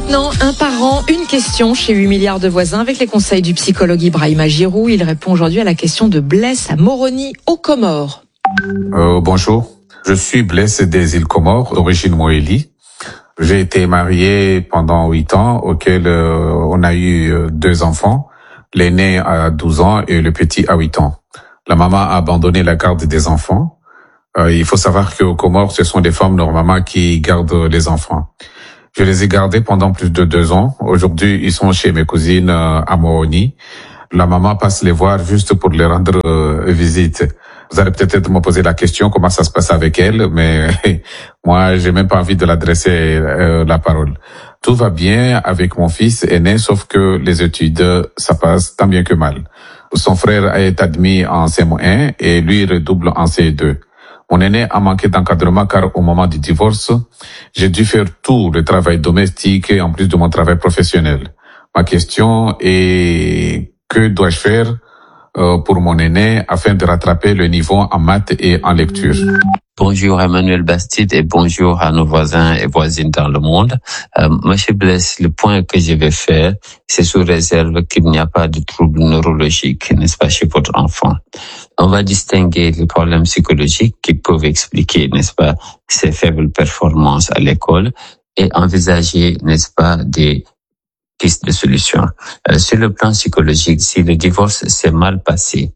Maintenant, un parent, une question chez 8 milliards de voisins avec les conseils du psychologue Ibrahima Giroux. Il répond aujourd'hui à la question de Blaise à Moroni, aux Comores. Bonjour, je suis Blaise des îles Comores, d'origine moélie. J'ai été marié pendant 8 ans, auquel on a eu 2 enfants. L'aîné a 12 ans et le petit a 8 ans. La maman a abandonné la garde des enfants. Il faut savoir qu'aux Comores, ce sont des femmes normalement qui gardent les enfants. Je les ai gardés pendant plus de 2 ans. Aujourd'hui, ils sont chez mes cousines à Moroni. La maman passe les voir juste pour les rendre visite. Vous allez peut-être me poser la question comment ça se passe avec elle, mais moi, j'ai même pas envie de l'adresser la parole. Tout va bien avec mon fils aîné, sauf que les études, ça passe tant bien que mal. Son frère est admis en CM1 et lui redouble en CE2. Mon aîné a manqué d'encadrement car au moment du divorce, j'ai dû faire tout le travail domestique en plus de mon travail professionnel. Ma question est, que dois-je faire pour mon aîné afin de rattraper le niveau en maths et en lecture? Bonjour Emmanuel Bastide et bonjour à nos voisins et voisines dans le monde. Monsieur Blaise, le point que je vais faire, c'est sous réserve qu'il n'y a pas de troubles neurologiques, n'est-ce pas, chez votre enfant. On va distinguer les problèmes psychologiques qui peuvent expliquer, n'est-ce pas, ses faibles performances à l'école et envisager, n'est-ce pas, des pistes de solution. Sur le plan psychologique, si le divorce s'est mal passé,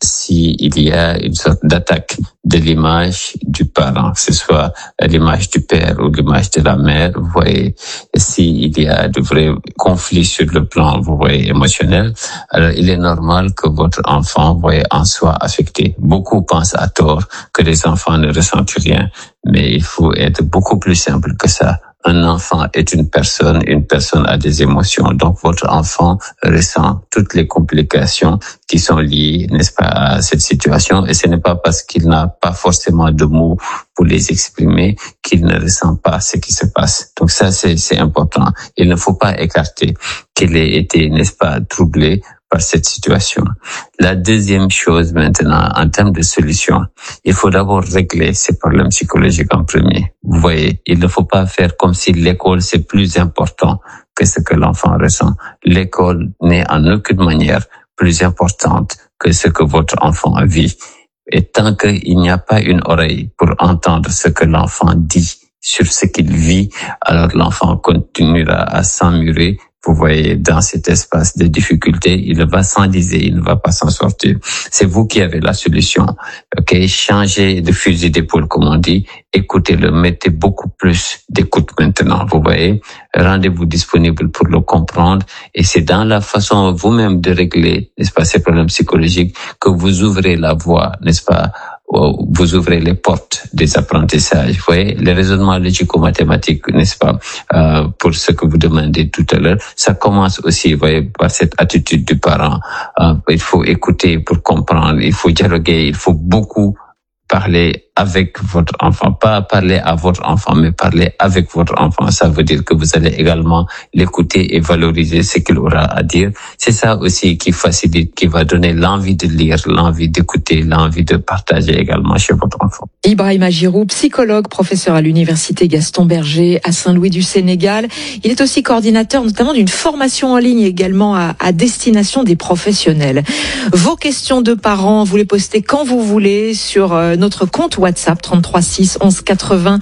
si il y a une sorte d'attaque de l'image du parent, que ce soit l'image du père ou l'image de la mère, vous voyez, s'il y a de vrais conflits sur le plan, vous voyez, émotionnel, alors il est normal que votre enfant, vous voyez, en soit affecté. Beaucoup pensent à tort que les enfants ne ressentent rien, mais il faut être beaucoup plus simple que ça. Un enfant est une personne a des émotions. Donc, votre enfant ressent toutes les complications qui sont liées, n'est-ce pas, à cette situation. Et ce n'est pas parce qu'il n'a pas forcément de mots pour les exprimer qu'il ne ressent pas ce qui se passe. Donc ça, c'est important. Il ne faut pas écarter qu'il ait été, n'est-ce pas, troublé par cette situation. La deuxième chose maintenant, en termes de solution, il faut d'abord régler ces problèmes psychologiques en premier. Vous voyez, il ne faut pas faire comme si l'école c'est plus important que ce que l'enfant ressent. L'école n'est en aucune manière plus importante que ce que votre enfant vit. Et tant qu'il n'y a pas une oreille pour entendre ce que l'enfant dit sur ce qu'il vit, alors l'enfant continuera à s'emmurer. Vous voyez, dans cet espace de difficulté, il va s'enliser, il ne va pas s'en sortir. C'est vous qui avez la solution. Ok, changez de fusil d'épaule, comme on dit. Écoutez-le, mettez beaucoup plus d'écoute maintenant. Vous voyez, rendez-vous disponible pour le comprendre. Et c'est dans la façon vous-même de régler, n'est-ce pas, ces problèmes psychologiques que vous ouvrez la voie, n'est-ce pas, vous ouvrez les portes des apprentissages. Vous voyez, les raisonnements logico-mathématiques, n'est-ce pas, pour ce que vous demandez tout à l'heure, ça commence aussi, vous voyez, par cette attitude du parent. Il faut écouter pour comprendre, il faut dialoguer, il faut beaucoup parler avec votre enfant, pas parler à votre enfant, mais parler avec votre enfant. Ça veut dire que vous allez également l'écouter et valoriser ce qu'il aura à dire. C'est ça aussi qui facilite, qui va donner l'envie de lire, l'envie d'écouter, l'envie de partager également chez votre enfant. Ibrahima Giroux, psychologue, professeur à l'université Gaston Berger à Saint-Louis du Sénégal. Il est aussi coordinateur notamment d'une formation en ligne également à destination des professionnels. Vos questions de parents, vous les postez quand vous voulez sur notre compte WhatsApp 33 6 11 80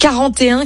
41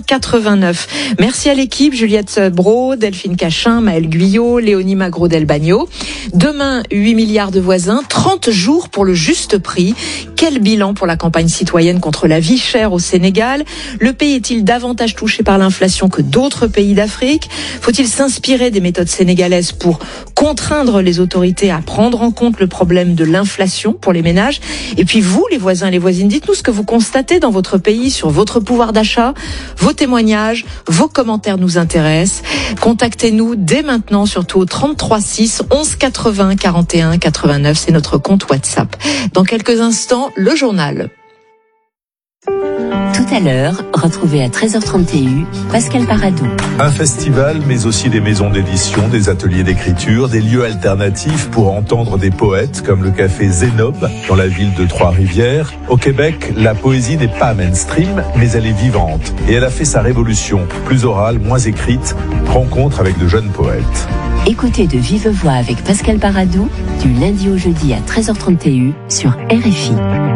89. Merci à l'équipe, Juliette Brault, Delphine Cachin, Maëlle Guyot, Léonie Magro-Delbagno. Demain, 8 milliards de voisins, 30 jours pour le juste prix. Quel bilan pour la campagne citoyenne contre la vie chère au Sénégal? Le pays est-il davantage touché par l'inflation que d'autres pays d'Afrique? Faut-il s'inspirer des méthodes sénégalaises pour contraindre les autorités à prendre en compte le problème de l'inflation pour les ménages? Et puis vous, les voisins, les voisines, dites-nous ce que vous constatez dans votre pays sur votre pouvoir d'achat. Vos témoignages, vos commentaires nous intéressent. Contactez-nous dès maintenant, surtout au 33 6 11 80 41 89. C'est notre compte WhatsApp. Dans quelques instants, le journal. Tout à l'heure, retrouvez à 13h30 TU Pascal Paradou. Un festival, mais aussi des maisons d'édition, des ateliers d'écriture, des lieux alternatifs pour entendre des poètes comme le café Zénob dans la ville de Trois-Rivières. Au Québec, la poésie n'est pas mainstream, mais elle est vivante. Et elle a fait sa révolution, plus orale, moins écrite, rencontre avec de jeunes poètes. Écoutez de vive voix avec Pascal Paradou du lundi au jeudi à 13h30 TU sur RFI.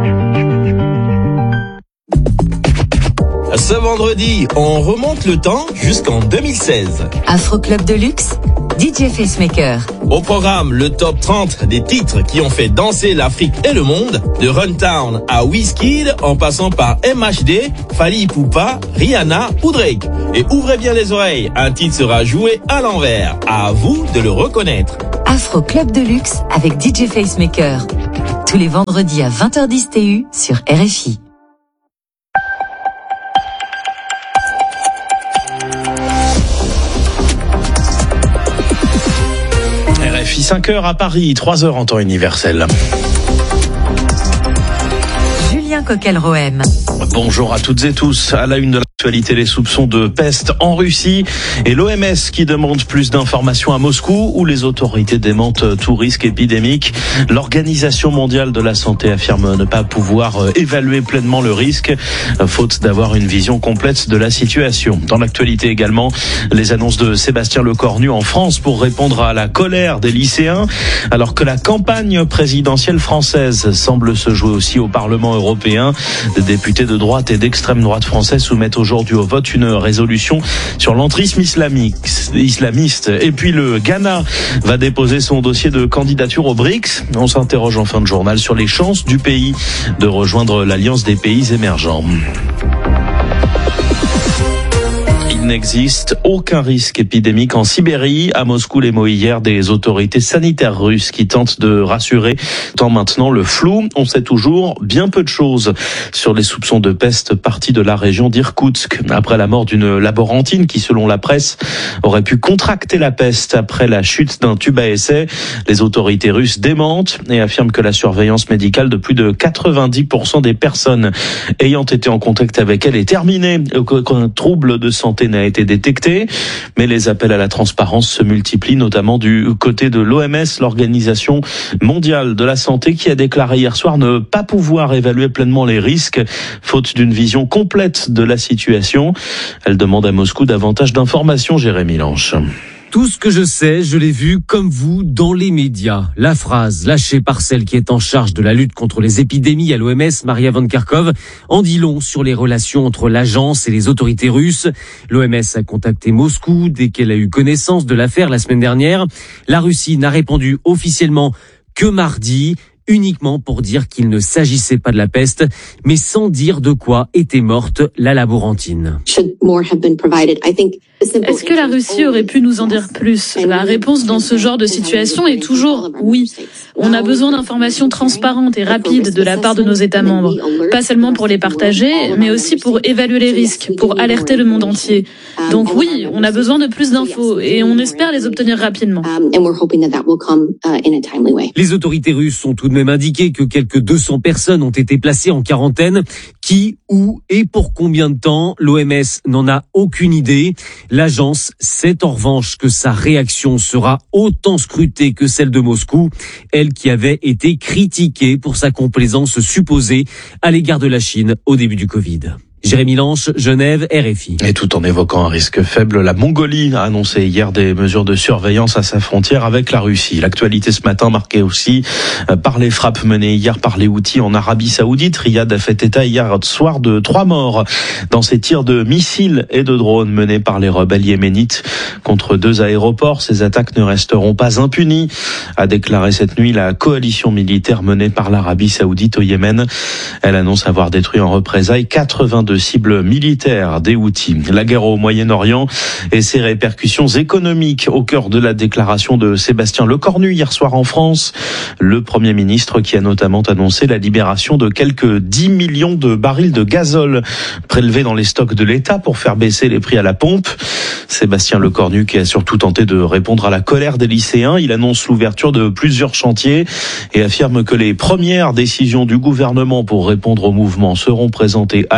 Ce vendredi, on remonte le temps jusqu'en 2016. Afro Club de luxe, DJ Facemaker. Au programme, le top 30 des titres qui ont fait danser l'Afrique et le monde, de Runtown à Wizkid, en passant par MHD, Fally Ipupa, Rihanna ou Drake. Et ouvrez bien les oreilles, un titre sera joué à l'envers. À vous de le reconnaître. Afro Club de luxe avec DJ Facemaker. Tous les vendredis à 20h10 TU sur RFI. RFI 5h à Paris, 3h en temps universel. Julien Coquel-Rohem. Bonjour à toutes et tous. À la une de l'actualité, les soupçons de peste en Russie et l'OMS qui demande plus d'informations à Moscou où les autorités démentent tout risque épidémique. L'Organisation mondiale de la santé affirme ne pas pouvoir évaluer pleinement le risque, faute d'avoir une vision complète de la situation. Dans l'actualité également, les annonces de Sébastien Lecornu en France pour répondre à la colère des lycéens, alors que la campagne présidentielle française semble se jouer aussi au Parlement européen. Des députés de droite et d'extrême droite français soumettent aujourd'hui au vote une résolution sur l'entrisme islamiste. Et puis le Ghana va déposer son dossier de candidature aux BRICS. On s'interroge en fin de journal sur les chances du pays de rejoindre l'Alliance des pays émergents. Il n'existe aucun risque épidémique en Sibérie. À Moscou, les mots hier des autorités sanitaires russes qui tentent de rassurer. Tant maintenant le flou, on sait toujours bien peu de choses sur les soupçons de peste partis de la région d'Irkoutsk. Après la mort d'une laborantine qui, selon la presse, aurait pu contracter la peste après la chute d'un tube à essai, les autorités russes démentent et affirment que la surveillance médicale de plus de 90% des personnes ayant été en contact avec elle est terminée, qu'un trouble de santé n'a été détecté, mais les appels à la transparence se multiplient, notamment du côté de l'OMS, l'Organisation mondiale de la santé, qui a déclaré hier soir ne pas pouvoir évaluer pleinement les risques, faute d'une vision complète de la situation. Elle demande à Moscou davantage d'informations, Jérémy Lanche. Tout ce que je sais, je l'ai vu comme vous dans les médias. La phrase lâchée par celle qui est en charge de la lutte contre les épidémies à l'OMS, Maria Van Kerkhove, en dit long sur les relations entre l'agence et les autorités russes. L'OMS a contacté Moscou dès qu'elle a eu connaissance de l'affaire la semaine dernière. La Russie n'a répondu officiellement que mardi, uniquement pour dire qu'il ne s'agissait pas de la peste, mais sans dire de quoi était morte la laborantine. Est-ce que la Russie aurait pu nous en dire plus ? La réponse dans ce genre de situation est toujours oui. On a besoin d'informations transparentes et rapides de la part de nos États membres, pas seulement pour les partager, mais aussi pour évaluer les risques, pour alerter le monde entier. Donc oui, on a besoin de plus d'infos et on espère les obtenir rapidement. Les autorités russes ont tout de même indiqué que quelques 200 personnes ont été placées en quarantaine. Qui, où et pour combien de temps, l'OMS n'en a aucune idée. L'agence sait en revanche que sa réaction sera autant scrutée que celle de Moscou, elle qui avait été critiquée pour sa complaisance supposée à l'égard de la Chine au début du Covid. Jérémy Lanche, Genève, RFI. Et tout en évoquant un risque faible, la Mongolie a annoncé hier des mesures de surveillance à sa frontière avec la Russie. L'actualité ce matin marquée aussi par les frappes menées hier par les Houthis en Arabie Saoudite. Riyad a fait état hier soir de 3 morts dans ces tirs de missiles et de drones menés par les rebelles yéménites contre 2 aéroports. Ces attaques ne resteront pas impunies, a déclaré cette nuit la coalition militaire menée par l'Arabie Saoudite au Yémen. Elle annonce avoir détruit en représailles 82 cibles militaires des Houthis. La guerre au Moyen-Orient et ses répercussions économiques au cœur de la déclaration de Sébastien Lecornu hier soir en France. Le Premier ministre qui a notamment annoncé la libération de quelques 10 millions de barils de gazole prélevés dans les stocks de l'État pour faire baisser les prix à la pompe. Sébastien Lecornu qui a surtout tenté de répondre à la colère des lycéens. Il annonce l'ouverture de plusieurs chantiers et affirme que les premières décisions du gouvernement pour répondre au mouvement seront présentées à la fin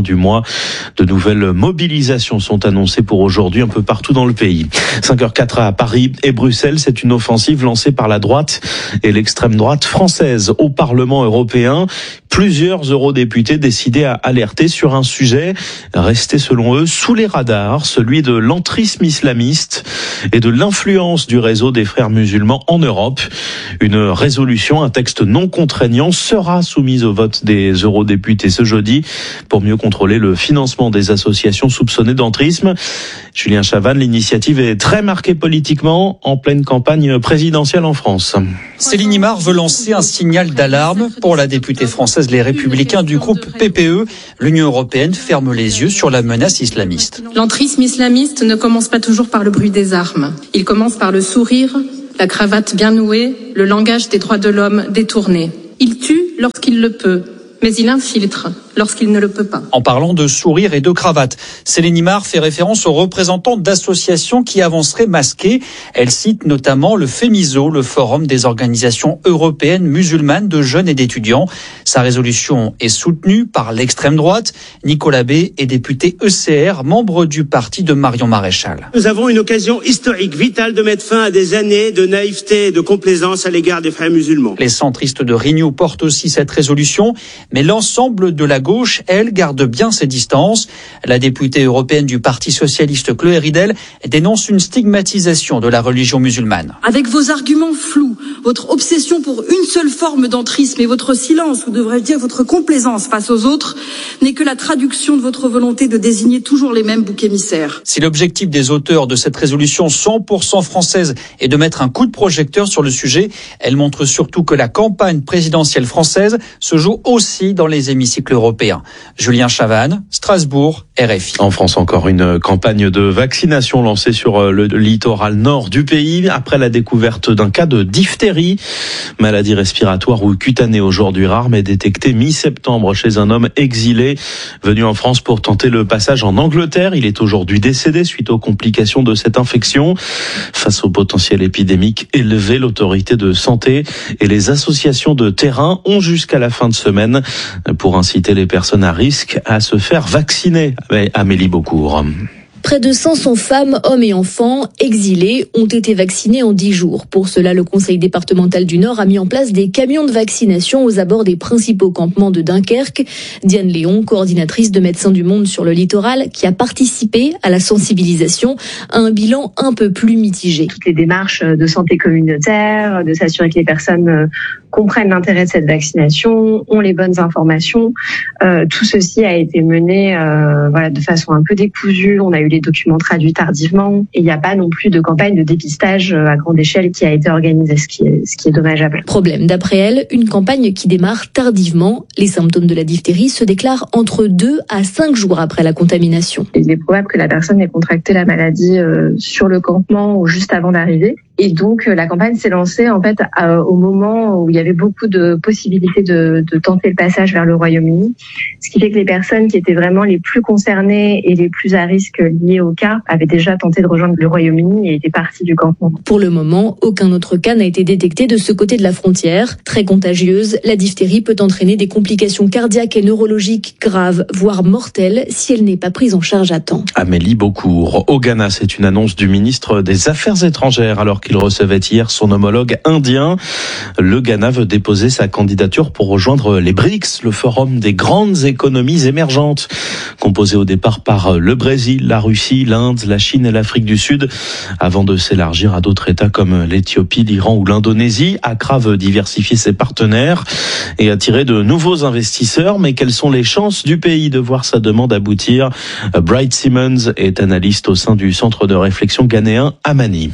du mois. De nouvelles mobilisations sont annoncées pour aujourd'hui un peu partout dans le pays. 5h04 à Paris et Bruxelles, c'est une offensive lancée par la droite et l'extrême droite française au Parlement européen. Plusieurs eurodéputés décidés à alerter sur un sujet resté selon eux sous les radars, celui de l'entrisme islamiste et de l'influence du réseau des frères musulmans en Europe. Une résolution, un texte non contraignant, sera soumise au vote des eurodéputés ce jeudi pour mieux contrôler le financement des associations soupçonnées d'entrisme. Julien Chavannes, l'initiative est très marquée politiquement en pleine campagne présidentielle en France. Céline Imard veut lancer un signal d'alarme pour la députée française Les Républicains du groupe PPE. L'Union européenne ferme les yeux sur la menace islamiste. L'entrisme islamiste ne commence pas toujours par le bruit des armes. Il commence par le sourire, la cravate bien nouée, le langage des droits de l'homme détourné. Il tue lorsqu'il le peut, mais il infiltre lorsqu'il ne le peut pas. En parlant de sourire et de cravate, Céline Imard fait référence aux représentants d'associations qui avanceraient masqués. Elle cite notamment le FEMISO, le Forum des organisations européennes musulmanes de jeunes et d'étudiants. Sa résolution est soutenue par l'extrême droite. Nicolas B. est député ECR, membre du parti de Marion Maréchal. Nous avons une occasion historique, vitale, de mettre fin à des années de naïveté et de complaisance à l'égard des frères musulmans. Les centristes de Renew portent aussi cette résolution, mais l'ensemble de la gauche, elle, garde bien ses distances. La députée européenne du Parti socialiste Chloé Ridel dénonce une stigmatisation de la religion musulmane. Avec vos arguments flous, votre obsession pour une seule forme d'entrisme et votre silence, ou devrais-je dire votre complaisance face aux autres, n'est que la traduction de votre volonté de désigner toujours les mêmes boucs émissaires. Si l'objectif des auteurs de cette résolution 100% française est de mettre un coup de projecteur sur le sujet, elle montre surtout que la campagne présidentielle française se joue aussi dans les hémicycles européens. Julien Chavannes, Strasbourg, RFI. En France, encore une campagne de vaccination lancée sur le littoral nord du pays après la découverte d'un cas de diphtérie, maladie respiratoire ou cutanée aujourd'hui rare mais détectée mi-septembre chez un homme exilé venu en France pour tenter le passage en Angleterre. Il est aujourd'hui décédé suite aux complications de cette infection. Face au potentiel épidémique élevé, l'autorité de santé et les associations de terrain ont jusqu'à la fin de semaine pour inciter les personnes à risque à se faire vacciner. Amélie Beaucourt. Près de 500 femmes, hommes et enfants exilés ont été vaccinés en 10 jours. Pour cela, le Conseil départemental du Nord a mis en place des camions de vaccination aux abords des principaux campements de Dunkerque. Diane Léon, coordinatrice de Médecins du Monde sur le littoral, qui a participé à la sensibilisation, a un bilan un peu plus mitigé. Toutes les démarches de santé communautaire, de s'assurer que les personnes comprennent l'intérêt de cette vaccination, ont les bonnes informations. Tout ceci a été mené de façon un peu décousue. On a eu les documents traduits tardivement et il n'y a pas non plus de campagne de dépistage à grande échelle qui a été organisée, ce qui est dommageable. Problème, d'après elle, une campagne qui démarre tardivement. Les symptômes de la diphtérie se déclarent entre 2 à 5 jours après la contamination. Il est probable que la personne ait contracté la maladie sur le campement ou juste avant d'arriver. Et donc, la campagne s'est lancée en fait au moment où il y avait beaucoup de possibilités de tenter le passage vers le Royaume-Uni. Ce qui fait que les personnes qui étaient vraiment les plus concernées et les plus à risque liées au cas avaient déjà tenté de rejoindre le Royaume-Uni et étaient partis du campement. Pour le moment, aucun autre cas n'a été détecté de ce côté de la frontière. Très contagieuse, la diphtérie peut entraîner des complications cardiaques et neurologiques graves, voire mortelles, si elle n'est pas prise en charge à temps. Amélie Beaucourt. Au Ghana, c'est une annonce du ministre des Affaires étrangères alors qu'il recevait hier son homologue indien. Le Ghana veut déposer sa candidature pour rejoindre les BRICS, le forum des grandes économies émergentes, composé au départ par le Brésil, la Russie, l'Inde, la Chine et l'Afrique du Sud, avant de s'élargir à d'autres États comme l'Éthiopie, l'Iran ou l'Indonésie. Accra veut diversifier ses partenaires et attirer de nouveaux investisseurs. Mais quelles sont les chances du pays de voir sa demande aboutir? Bright Simmons est analyste au sein du centre de réflexion ghanéen Amani.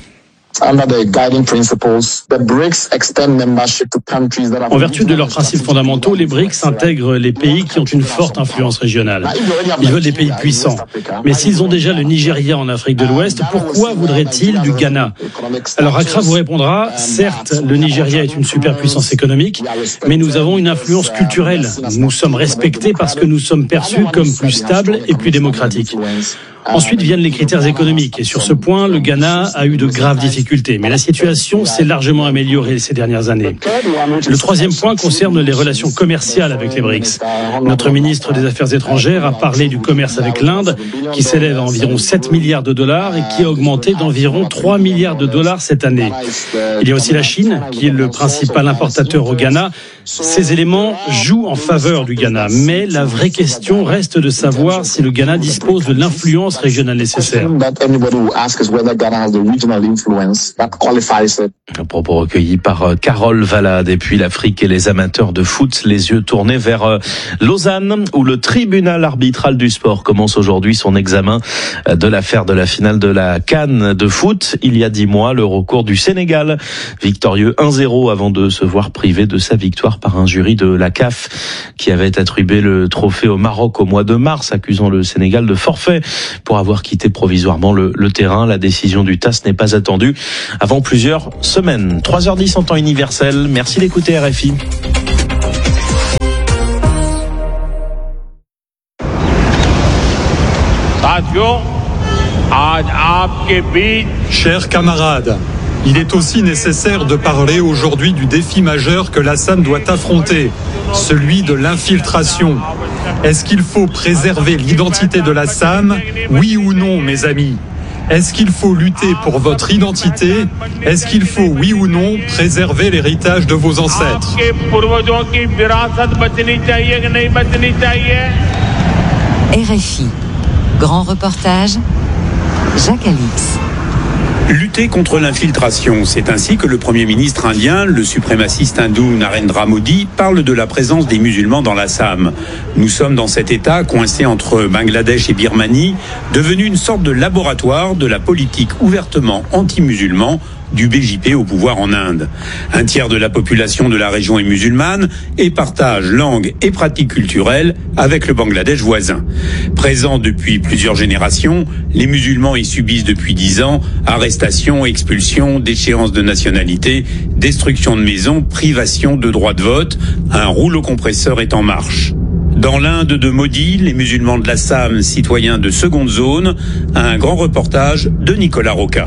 En vertu de leurs principes fondamentaux, les BRICS intègrent les pays qui ont une forte influence régionale. Ils veulent des pays puissants. Mais s'ils ont déjà le Nigeria en Afrique de l'Ouest, pourquoi voudraient-ils du Ghana? Alors Accra vous répondra, certes, le Nigeria est une superpuissance économique, mais nous avons une influence culturelle. Nous sommes respectés parce que nous sommes perçus comme plus stables et plus démocratiques. Ensuite viennent les critères économiques. Et sur ce point, le Ghana a eu de graves difficultés. difficultés. Mais la situation s'est largement améliorée ces dernières années. Le troisième point concerne les relations commerciales avec les BRICS. Notre ministre des Affaires étrangères a parlé du commerce avec l'Inde, qui s'élève à environ 7 milliards de dollars et qui a augmenté d'environ 3 milliards de dollars cette année. Il y a aussi la Chine, qui est le principal importateur au Ghana. Ces éléments jouent en faveur du Ghana, mais la vraie question reste de savoir si le Ghana dispose de l'influence régionale nécessaire. Un propos recueilli par Carole Valade. Et puis l'Afrique et les amateurs de foot, les yeux tournés vers Lausanne, où le tribunal arbitral du sport commence aujourd'hui son examen de l'affaire de la finale de la CAN de foot. Il y a 10 mois, le recours du Sénégal, victorieux 1-0 avant de se voir privé de sa victoire par un jury de la CAF qui avait attribué le trophée au Maroc au mois de mars, accusant le Sénégal de forfait pour avoir quitté provisoirement le terrain. La décision du TAS n'est pas attendue avant plusieurs semaines. 3h10 en temps universel. Merci d'écouter RFI. Chers camarades, il est aussi nécessaire de parler aujourd'hui du défi majeur que l'Assam doit affronter, celui de l'infiltration. Est-ce qu'il faut préserver l'identité de l'Assam? Oui ou non, mes amis? Est-ce qu'il faut lutter pour votre identité? Est-ce qu'il faut, oui ou non, préserver l'héritage de vos ancêtres? RFI. Grand reportage, Jacques Alix. Lutter contre l'infiltration, c'est ainsi que le Premier ministre indien, le suprémaciste hindou Narendra Modi, parle de la présence des musulmans dans l'Assam. Nous sommes dans cet État coincé entre Bangladesh et Birmanie, devenu une sorte de laboratoire de la politique ouvertement anti-musulman du BJP au pouvoir en Inde. Un tiers de la population de la région est musulmane et partage langue et pratiques culturelles avec le Bangladesh voisin. Présents depuis plusieurs générations, les musulmans y subissent depuis 10 ans arrestations, expulsions, déchéance de nationalité, destruction de maisons, privation de droit de vote. Un rouleau compresseur est en marche. Dans l'Inde de Modi, les musulmans de l'Assam, citoyens de seconde zone, un grand reportage de Nicolas Roca.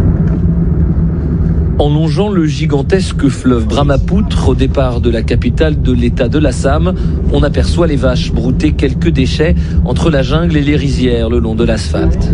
En longeant le gigantesque fleuve Brahmapoutre au départ de la capitale de l'État de l'Assam, on aperçoit les vaches brouter quelques déchets entre la jungle et les rizières le long de l'asphalte.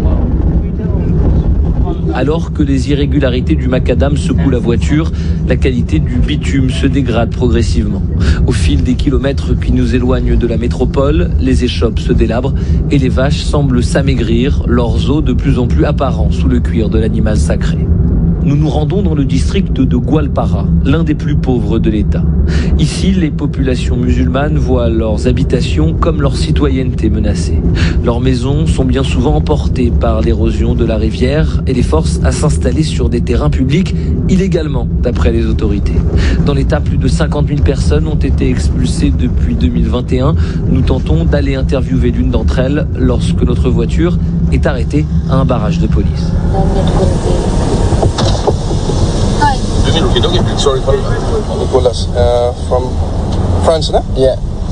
Alors que les irrégularités du macadam secouent la voiture, la qualité du bitume se dégrade progressivement. Au fil des kilomètres qui nous éloignent de la métropole, les échoppes se délabrent et les vaches semblent s'amaigrir, leurs os de plus en plus apparents sous le cuir de l'animal sacré. Nous nous rendons dans le district de Gwalpara, l'un des plus pauvres de l'État. Ici, les populations musulmanes voient leurs habitations comme leur citoyenneté menacée. Leurs maisons sont bien souvent emportées par l'érosion de la rivière et les forcent à s'installer sur des terrains publics illégalement, d'après les autorités. Dans l'État, plus de 50 000 personnes ont été expulsées depuis 2021. Nous tentons d'aller interviewer l'une d'entre elles lorsque notre voiture est arrêtée à un barrage de police. Sorry, Nicolas, from France, no? Yeah.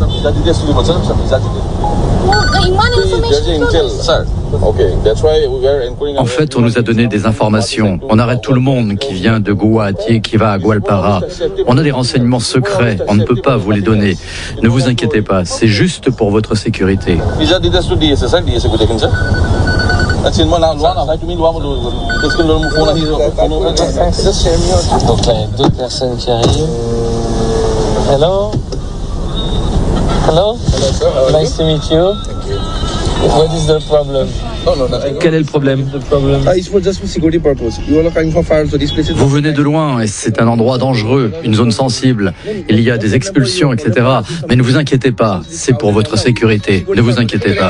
En fait, on nous a donné des informations. On arrête tout le monde qui vient de Guwahati, qui va à Gwalpara. On a des renseignements secrets. On ne peut pas vous les donner. Ne vous inquiétez pas. C'est juste pour votre sécurité. Donc là, il y a d'autres personnes qui arrivent. Hello. Hello. Nice to meet you. What is the problem? Quel est le problème? Vous venez de loin et c'est un endroit dangereux, une zone sensible. Il y a des expulsions, etc. Mais ne vous inquiétez pas, c'est pour votre sécurité. Ne vous inquiétez pas.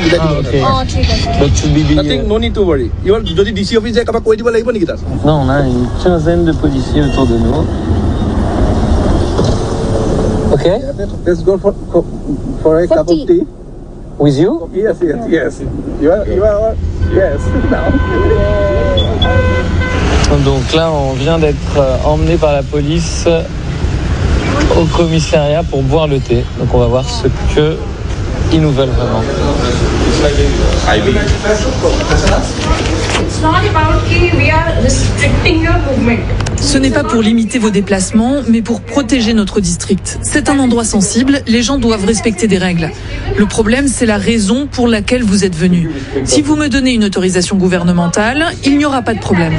Non, on a une quinzaine de policiers autour de nous. Ok. Let's go for a cup of tea. With you? Yes. You are yes. Now. Donc là, on vient d'être emmené par la police au commissariat pour boire le thé. Donc on va voir ce que ils nous veulent vraiment. It's not about we are restricting Ce n'est pas pour limiter vos déplacements, mais pour protéger notre district. C'est un endroit sensible, les gens doivent respecter des règles. Le problème, c'est la raison pour laquelle vous êtes venu. Si vous me donnez une autorisation gouvernementale, il n'y aura pas de problème.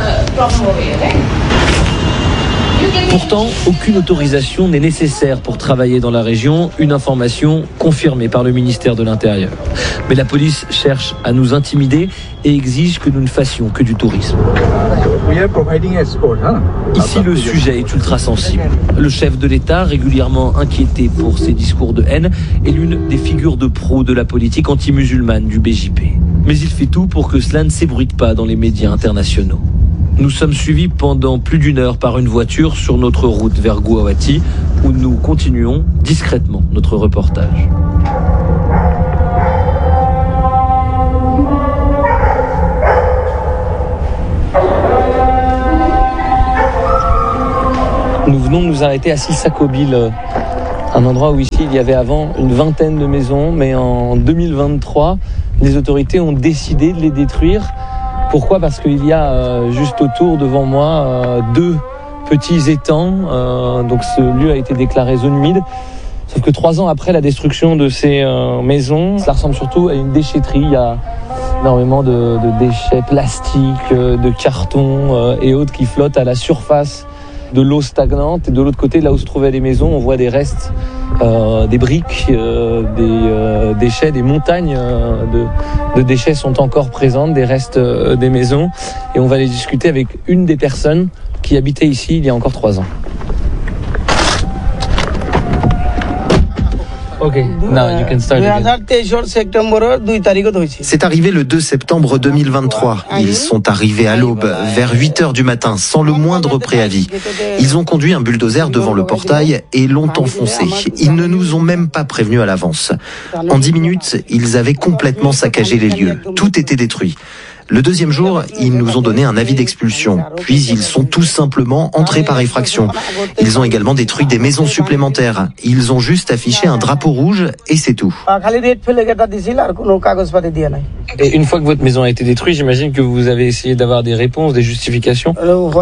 Pourtant, aucune autorisation n'est nécessaire pour travailler dans la région, une information confirmée par le ministère de l'Intérieur. Mais la police cherche à nous intimider et exige que nous ne fassions que du tourisme. Ici, le sujet est ultra sensible. Le chef de l'État, régulièrement inquiété pour ses discours de haine, est l'une des figures de proue de la politique anti-musulmane du BJP. Mais il fait tout pour que cela ne s'ébruite pas dans les médias internationaux. Nous sommes suivis pendant plus d'1 heure par une voiture sur notre route vers Guwahati, où nous continuons discrètement notre reportage. Nous venons de nous arrêter à Sissakobil, un endroit où ici il y avait avant une 20aine de maisons, mais en 2023, les autorités ont décidé de les détruire. Pourquoi ? Parce qu'il y a juste autour, devant moi, 2 petits étangs. Donc ce lieu a été déclaré zone humide. Sauf que 3 ans après la destruction de ces maisons, cela ressemble surtout à une déchetterie. Il y a énormément de déchets plastiques, de cartons et autres qui flottent à la surface de l'eau stagnante. Et de l'autre côté, là où se trouvaient les maisons, on voit des restes, des briques, des déchets, des montagnes de déchets sont encore présentes, des restes des maisons. Et on va aller discuter avec une des personnes qui habitait ici il y a encore 3 ans. Okay. Now you can start again. C'est arrivé le 2 septembre 2023. Ils sont arrivés à l'aube, vers 8 heures du matin, sans le moindre préavis. Ils ont conduit un bulldozer devant le portail et l'ont enfoncé. Ils ne nous ont même pas prévenus à l'avance. En 10 minutes, ils avaient complètement saccagé les lieux. Tout était détruit. Le deuxième jour, ils nous ont donné un avis d'expulsion. Puis ils sont tout simplement entrés par effraction. Ils ont également détruit des maisons supplémentaires. Ils ont juste affiché un drapeau rouge et c'est tout. Et une fois que votre maison a été détruite, j'imagine que vous avez essayé d'avoir des réponses, des justifications.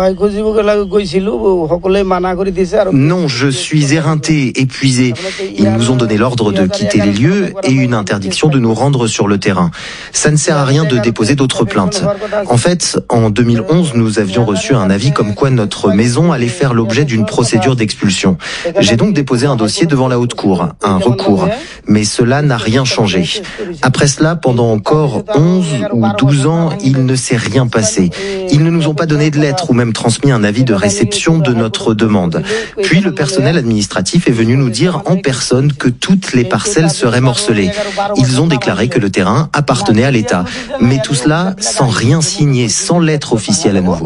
Non, je suis éreinté, épuisé. Ils nous ont donné l'ordre de quitter les lieux et une interdiction de nous rendre sur le terrain. Ça ne sert à rien de déposer d'autres plaintes. En fait, en 2011, nous avions reçu un avis comme quoi notre maison allait faire l'objet d'une procédure d'expulsion. J'ai donc déposé un dossier devant la haute cour, un recours. Mais cela n'a rien changé. Après cela, pendant encore 11 ou 12 ans, il ne s'est rien passé. Ils ne nous ont pas donné de lettre ou même transmis un avis de réception de notre demande. Puis le personnel administratif est venu nous dire en personne que toutes les parcelles seraient morcelées. Ils ont déclaré que le terrain appartenait à l'État. Mais tout cela sans rien signer, sans lettre officielle à nouveau.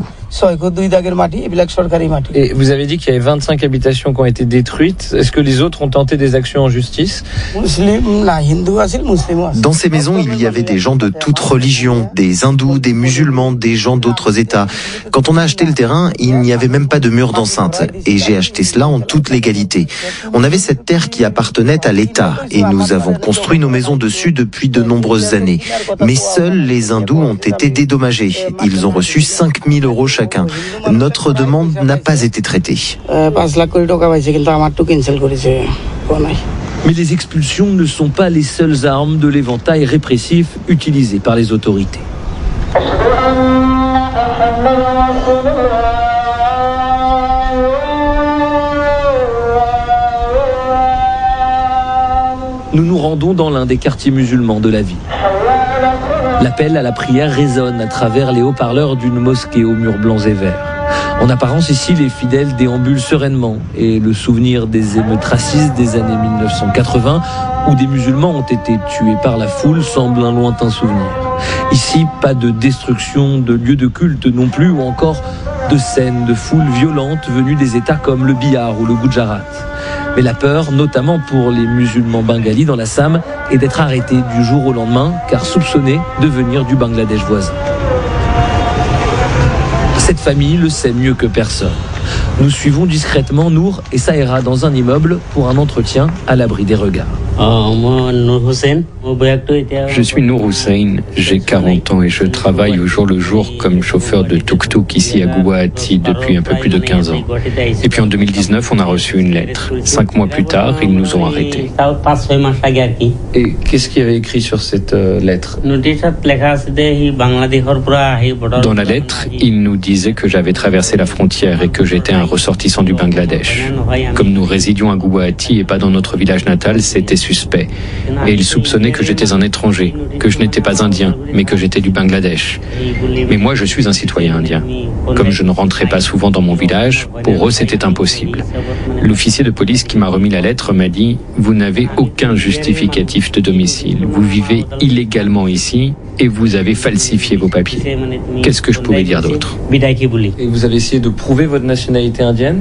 Et vous avez dit qu'il y avait 25 habitations qui ont été détruites. Est-ce que les autres ont tenté des actions en justice ? Dans ces maisons, il y avait des gens de toute religion, des hindous, des musulmans, des gens d'autres États. Quand on a acheté le terrain, il n'y avait même pas de mur d'enceinte. Et j'ai acheté cela en toute légalité. On avait cette terre qui appartenait à l'État et nous avons construit nos maisons dessus depuis de nombreuses années. Mais seuls les hindous ont été dédommagés. Ils ont reçu 5 000 € chacun. Notre demande n'a pas été traitée. Mais les expulsions ne sont pas les seules armes de l'éventail répressif utilisé par les autorités. Nous nous rendons dans l'un des quartiers musulmans de la ville. L'appel à la prière résonne à travers les haut-parleurs d'une mosquée aux murs blancs et verts. En apparence, ici, les fidèles déambulent sereinement et le souvenir des émeutes racistes des années 1980 où des musulmans ont été tués par la foule semble un lointain souvenir. Ici, pas de destruction de lieux de culte non plus ou encore de scènes de foules violentes venues des États comme le Bihar ou le Gujarat. Mais la peur, notamment pour les musulmans bengalis dans l'Assam, est d'être arrêtés du jour au lendemain, car soupçonnés de venir du Bangladesh voisin. Cette famille le sait mieux que personne. Nous suivons discrètement Nour et Saïra dans un immeuble pour un entretien à l'abri des regards. Je suis Nour Hussein, j'ai 40 ans et je travaille au jour le jour comme chauffeur de tuk-tuk ici à Guwahati depuis un peu plus de 15 ans. Et puis en 2019, on a reçu une lettre. 5 mois plus tard, ils nous ont arrêtés. Et qu'est-ce qu'il y avait écrit sur cette lettre? Dans la lettre, il nous disait que j'avais traversé la frontière et que j'étais un ressortissant du Bangladesh. Comme nous résidions à Guwahati et pas dans notre village natal, c'était suspect. Et il soupçonnait que j'étais un étranger, que je n'étais pas indien, mais que j'étais du Bangladesh. Mais moi, je suis un citoyen indien. Comme je ne rentrais pas souvent dans mon village, pour eux, c'était impossible. L'officier de police qui m'a remis la lettre m'a dit « Vous n'avez aucun justificatif de domicile. Vous vivez illégalement ici et vous avez falsifié vos papiers. » Qu'est-ce que je pouvais dire d'autre? Et vous avez essayé de prouver votre nationalité indienne?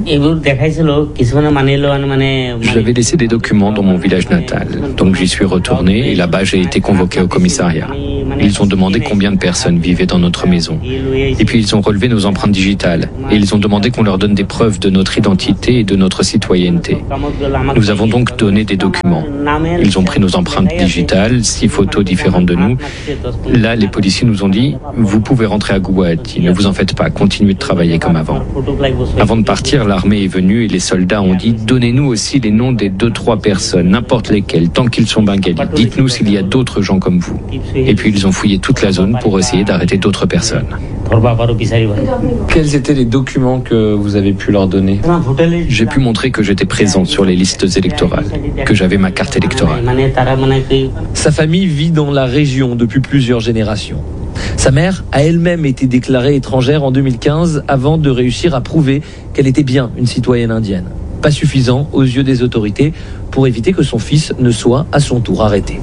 J'avais laissé des documents dans mon village natal, donc j'y suis retourné et là-bas j'ai été convoqué au commissariat. Ils ont demandé combien de personnes vivaient dans notre maison. Et puis ils ont relevé nos empreintes digitales et ils ont demandé qu'on leur donne des preuves de notre identité et de notre citoyenneté. Nous avons donc donné des documents. Ils ont pris nos empreintes digitales, 6 photos différentes de nous. Là, les policiers nous ont dit « Vous pouvez rentrer à Guwahati, ne vous en faites pas, continuez de travailler comme avant. » Avant de partir, l'armée est venue et les soldats ont dit « Donnez-nous aussi les noms des 2-3 personnes, n'importe lesquelles, tant qu'ils sont bengalis. Dites-nous s'il y a d'autres gens comme vous. » Et puis ils ont fouillé toute la zone pour essayer d'arrêter d'autres personnes. Quels étaient les documents que vous avez pu leur donner? J'ai pu montrer que j'étais présent sur les listes électorales, que j'avais ma carte électorale. Sa famille vit dans la région depuis plusieurs générations. Sa mère a elle-même été déclarée étrangère en 2015 avant de réussir à prouver qu'elle était bien une citoyenne indienne. Pas suffisant aux yeux des autorités pour éviter que son fils ne soit à son tour arrêté.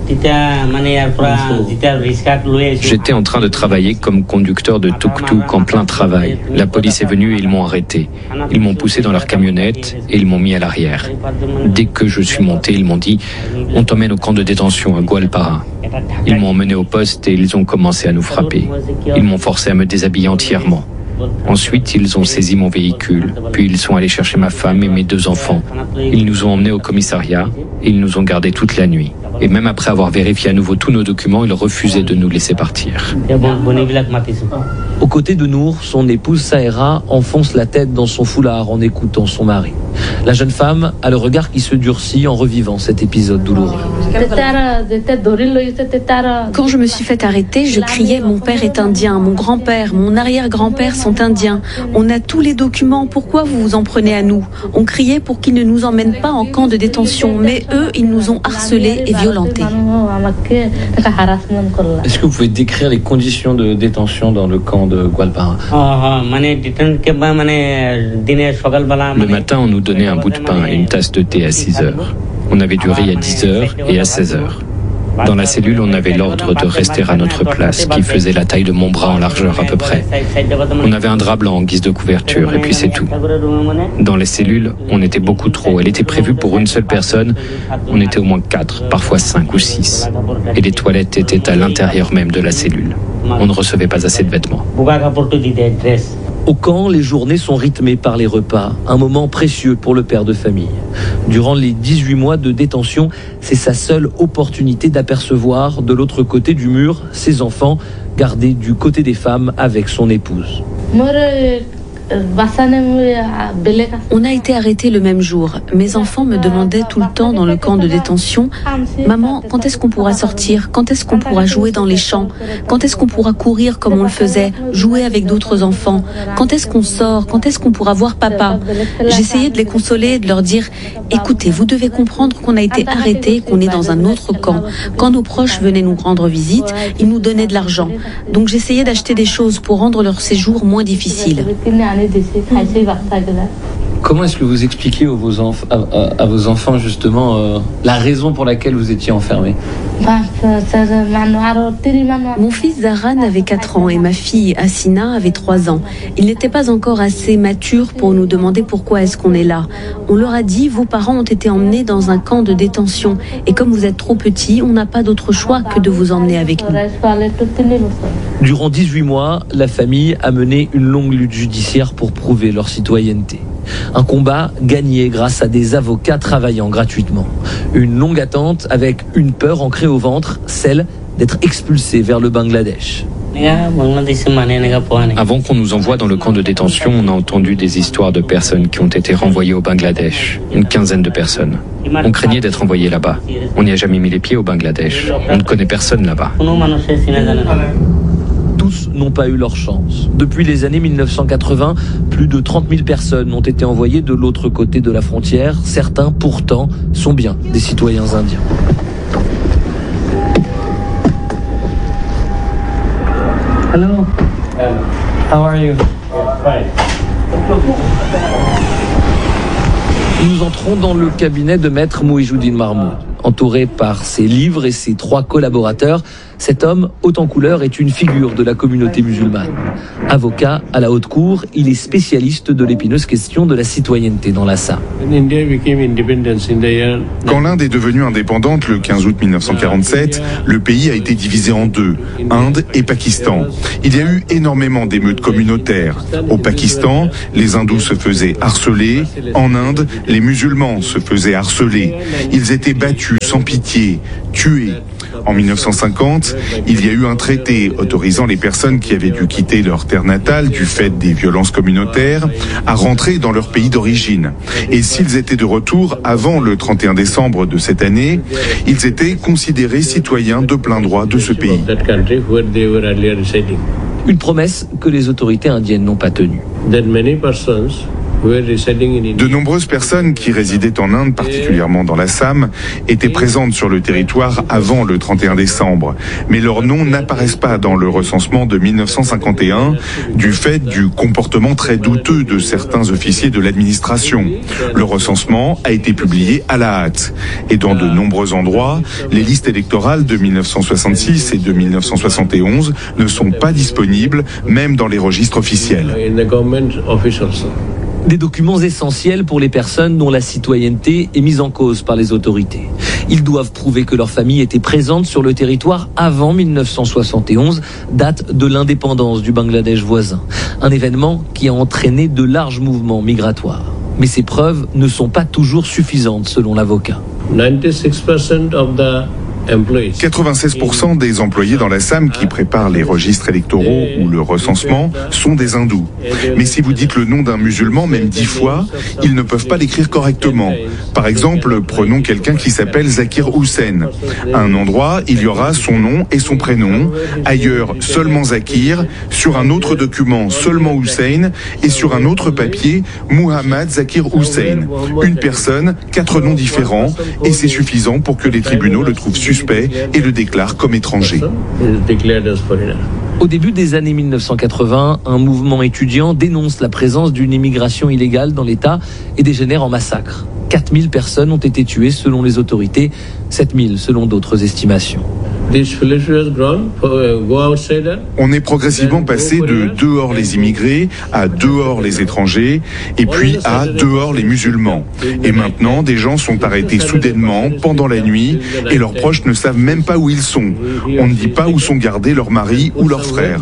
J'étais en train de travailler comme conducteur de tuk-tuk en plein travail. La police est venue et ils m'ont arrêté. Ils m'ont poussé dans leur camionnette et ils m'ont mis à l'arrière. Dès que je suis monté, ils m'ont dit « On t'emmène au camp de détention à Goalpara ». Ils m'ont emmené au poste et ils ont commencé à nous frapper. Ils m'ont forcé à me déshabiller entièrement. Ensuite, ils ont saisi mon véhicule, puis ils sont allés chercher ma femme et mes 2 enfants. Ils nous ont emmenés au commissariat et ils nous ont gardés toute la nuit. Et même après avoir vérifié à nouveau tous nos documents, ils refusaient de nous laisser partir. Aux côtés de Nour, son épouse Saïra enfonce la tête dans son foulard en écoutant son mari. La jeune femme a le regard qui se durcit en revivant cet épisode douloureux. Quand je me suis fait arrêter, je criais « Mon père est indien, mon grand-père, mon arrière-grand-père sont indiens. On a tous les documents, pourquoi vous vous en prenez à nous ?» On criait pour qu'ils ne nous emmènent pas en camp de détention, mais eux, ils nous ont harcelés et violentés. Est-ce que vous pouvez décrire les conditions de détention dans le camp de Goalpara? Le matin, on nous donnait un bout de pain et une tasse de thé à 6 heures. On avait du riz à 10 heures et à 16 heures. Dans la cellule, on avait l'ordre de rester à notre place, qui faisait la taille de mon bras en largeur à peu près. On avait un drap blanc en guise de couverture, et puis c'est tout. Dans les cellules, on était beaucoup trop. Elle était prévue pour une seule personne. On était au moins 4, parfois 5 ou 6. Et les toilettes étaient à l'intérieur même de la cellule. On ne recevait pas assez de vêtements. Au camp, les journées sont rythmées par les repas, un moment précieux pour le père de famille. Durant les 18 mois de détention, c'est sa seule opportunité d'apercevoir de l'autre côté du mur ses enfants, gardés du côté des femmes avec son épouse. On a été arrêtés le même jour. Mes enfants me demandaient tout le temps dans le camp de détention « Maman, quand est-ce qu'on pourra sortir? Quand est-ce qu'on pourra jouer dans les champs? Quand est-ce qu'on pourra courir comme on le faisait? Jouer avec d'autres enfants? Quand est-ce qu'on sort? Quand est-ce qu'on pourra voir papa ?» J'essayais de les consoler et de leur dire « Écoutez, vous devez comprendre qu'on a été arrêtés, qu'on est dans un autre camp. Quand nos proches venaient nous rendre visite, ils nous donnaient de l'argent. Donc j'essayais d'acheter des choses pour rendre leur séjour moins difficile. » Comment est-ce que vous expliquez à vos enfants justement la raison pour laquelle vous étiez enfermé? Mon fils Zaran avait 4 ans et ma fille Asina avait 3 ans. Ils n'étaient pas encore assez matures pour nous demander pourquoi est-ce qu'on est là. On leur a dit, vos parents ont été emmenés dans un camp de détention et comme vous êtes trop petits, on n'a pas d'autre choix que de vous emmener avec nous. Durant 18 mois, la famille a mené une longue lutte judiciaire pour prouver leur citoyenneté. Un combat gagné grâce à des avocats travaillant gratuitement. Une longue attente avec une peur ancrée au ventre, celle d'être expulsés vers le Bangladesh. Avant qu'on nous envoie dans le camp de détention, on a entendu des histoires de personnes qui ont été renvoyées au Bangladesh. Une quinzaine de personnes. On craignait d'être envoyés là-bas. On n'y a jamais mis les pieds au Bangladesh. On ne connaît personne là-bas. Tous n'ont pas eu leur chance. Depuis les années 1980, plus de 30 000 personnes ont été envoyées de l'autre côté de la frontière. Certains, pourtant, sont bien des citoyens indiens. Hello. How are you? Fine. Nous entrons dans le cabinet de maître Mouhijoudine Mahmoud. Entouré par ses livres et ses 3 collaborateurs, cet homme, haut en couleur, est une figure de la communauté musulmane. Avocat à la haute cour, il est spécialiste de l'épineuse question de la citoyenneté dans l'Assam. Quand l'Inde est devenue indépendante le 15 août 1947, le pays a été divisé en 2, Inde et Pakistan. Il y a eu énormément d'émeutes communautaires. Au Pakistan, les hindous se faisaient harceler. En Inde, les musulmans se faisaient harceler. Ils étaient battus sans pitié, tués. En 1950, il y a eu un traité autorisant les personnes qui avaient dû quitter leur terre natale du fait des violences communautaires à rentrer dans leur pays d'origine. Et s'ils étaient de retour avant le 31 décembre de cette année, ils étaient considérés citoyens de plein droit de ce pays. Une promesse que les autorités indiennes n'ont pas tenue. De nombreuses personnes qui résidaient en Inde, particulièrement dans l'Assam, étaient présentes sur le territoire avant le 31 décembre. Mais leurs noms n'apparaissent pas dans le recensement de 1951 du fait du comportement très douteux de certains officiers de l'administration. Le recensement a été publié à la hâte. Et dans de nombreux endroits, les listes électorales de 1966 et de 1971 ne sont pas disponibles, même dans les registres officiels. Des documents essentiels pour les personnes dont la citoyenneté est mise en cause par les autorités. Ils doivent prouver que leur famille était présente sur le territoire avant 1971, date de l'indépendance du Bangladesh voisin. Un événement qui a entraîné de larges mouvements migratoires. Mais ces preuves ne sont pas toujours suffisantes selon l'avocat. 96% des employés dans l'Assam qui préparent les registres électoraux ou le recensement sont des hindous. Mais si vous dites le nom d'un musulman, même 10 fois, ils ne peuvent pas l'écrire correctement. Par exemple, prenons quelqu'un qui s'appelle Zakir Hussain. À un endroit, il y aura son nom et son prénom. Ailleurs, seulement Zakir. Sur un autre document, seulement Hussein. Et sur un autre papier, Muhammad Zakir Hussain. Une personne, 4 noms différents. Et c'est suffisant pour que les tribunaux le trouvent suspect et le déclare comme étranger. Au début des années 1980, un mouvement étudiant dénonce la présence d'une immigration illégale dans l'État et dégénère en massacre. 4000 personnes ont été tuées selon les autorités, 7000 selon d'autres estimations. On est progressivement passé de dehors les immigrés à dehors les étrangers et puis à dehors les musulmans. Et maintenant, des gens sont arrêtés soudainement pendant la nuit et leurs proches ne savent même pas où ils sont. On ne dit pas où sont gardés leurs maris ou leurs frères.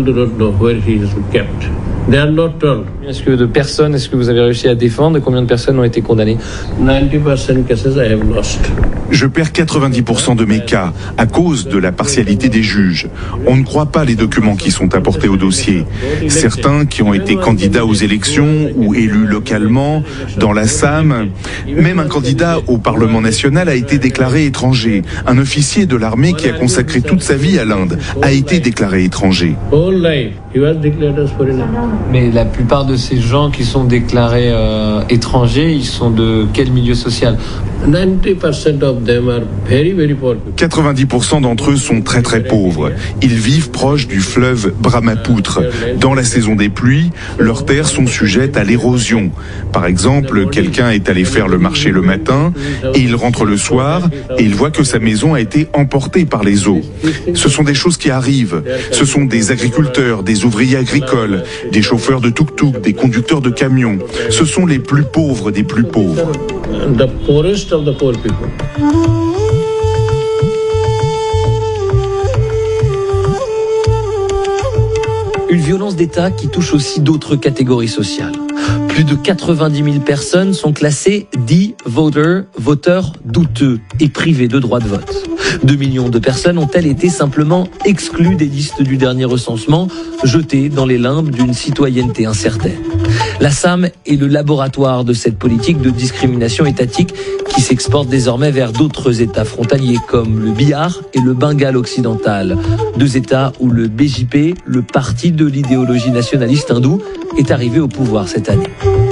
Est-ce que de personnes, est-ce que vous avez réussi à défendre et combien de personnes ont été condamnées? 90% cases I have lost. Je perds 90% de mes cas à cause de la partialité des juges. On ne croit pas les documents qui sont apportés au dossier. Certains qui ont été candidats aux élections ou élus localement dans l'Assam, même un candidat au Parlement national a été déclaré étranger. Un officier de l'armée qui a consacré toute sa vie à l'Inde a été déclaré étranger. Mais la plupart de ces gens qui sont déclarés étrangers, ils sont de quel milieu social? 90% d'entre eux sont très très pauvres. Ils vivent proches du fleuve Brahmapoutre. Dans la saison des pluies, leurs terres sont sujettes à l'érosion. Par exemple, quelqu'un est allé faire le marché le matin et il rentre le soir et il voit que sa maison a été emportée par les eaux. Ce sont des choses qui arrivent. Ce sont des agriculteurs, des ouvriers agricoles, des chauffeurs de tuk-tuk, des conducteurs de camions. Ce sont les plus pauvres des plus pauvres. Une violence d'État qui touche aussi d'autres catégories sociales. Plus de 90 000 personnes sont classées D-voters, voteurs douteux et privés de droit de vote. 2 millions de personnes ont-elles été simplement exclues des listes du dernier recensement, jetées dans les limbes d'une citoyenneté incertaine. La SAM est le laboratoire de cette politique de discrimination étatique qui s'exporte désormais vers d'autres États frontaliers comme le Bihar et le Bengale occidental. 2 États où le BJP, le parti de l'idéologie nationaliste hindoue, est arrivé au pouvoir cette année.